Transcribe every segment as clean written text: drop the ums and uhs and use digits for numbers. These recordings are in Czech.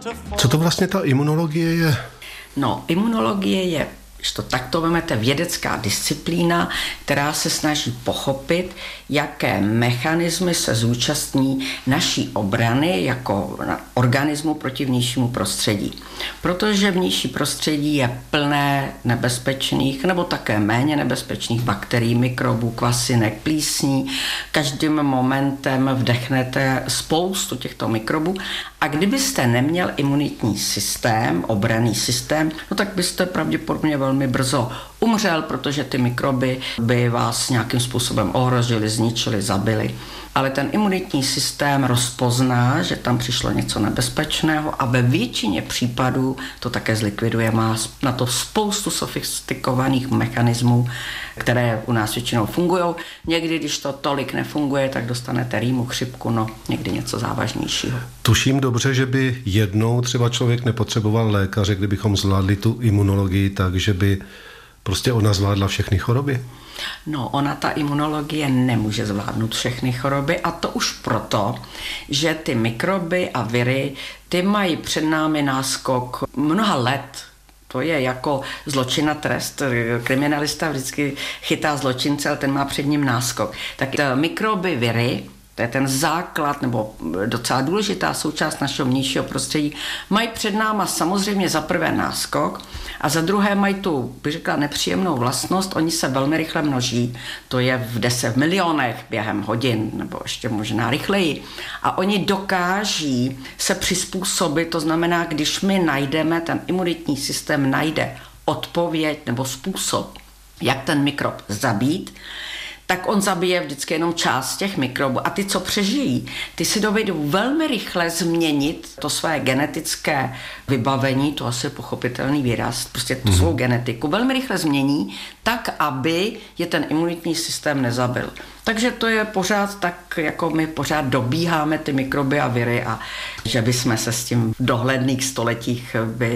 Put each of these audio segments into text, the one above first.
Co to vlastně ta imunologie je? No, imunologie je, když to takto vezmete, vědecká disciplína, která se snaží pochopit, jaké mechanismy se zúčastní naší obrany jako organismu proti vnějšímu prostředí. Protože vnější prostředí je plné nebezpečných nebo také méně nebezpečných bakterií, mikrobů, kvasinek, plísní. Každým momentem vdechnete spoustu těchto mikrobů a kdybyste neměl imunitní systém, obranný systém, no tak byste pravděpodobně velmi brzo umřel, protože ty mikroby by vás nějakým způsobem ohrozili, zničili, zabili. Ale ten imunitní systém rozpozná, že tam přišlo něco nebezpečného a ve většině případů to také zlikviduje. Má na to spoustu sofistikovaných mechanismů, které u nás většinou fungují. Někdy, když to tolik nefunguje, tak dostanete rýmu, chřipku, no někdy něco závažnějšího. Tuším dobře, že by jednou třeba člověk nepotřeboval lékaře, kdybychom zvládli tu imunologii tak, že by prostě ona zvládla všechny choroby. No, ona ta imunologie nemůže zvládnout všechny choroby a to už proto, že ty mikroby a viry, ty mají před námi náskok mnoha let. To je jako zločin a trest. Kriminalista vždycky chytá zločince, ale ten má před ním náskok. Tak mikroby, viry, to je ten základ nebo docela důležitá součást našeho vnějšího prostředí, mají před náma samozřejmě za prvé náskok a za druhé mají tu, bych řekla, nepříjemnou vlastnost, oni se velmi rychle množí, to je v milionech během hodin nebo ještě možná rychleji a oni dokáží se přizpůsobit, to znamená, když my najdeme, ten imunitní systém najde odpověď nebo způsob, jak ten mikrob zabít, tak on zabije vždycky jenom část těch mikrobů a ty, co přežijí, ty si dovedou velmi rychle změnit to své genetické vybavení, to asi je pochopitelný výraz, prostě tu svou genetiku, velmi rychle změní tak, aby je ten imunitní systém nezabil. Takže to je pořád tak, jako my pořád dobíháme ty mikroby a viry a že bychom se s tím v dohledných stoletích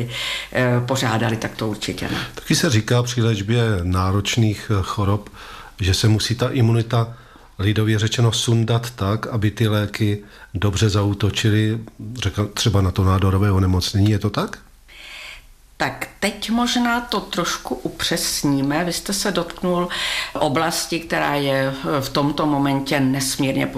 pořádali, tak to určitě ne. Taky se říká při léčbě náročných chorob, že se musí ta imunita lidově řečeno sundat tak, aby ty léky dobře zaútočily třeba na to nádorové onemocnění. Je to tak? Tak teď možná to trošku upřesníme. Vy jste se dotknul oblasti, která je v tomto momentě nesmírně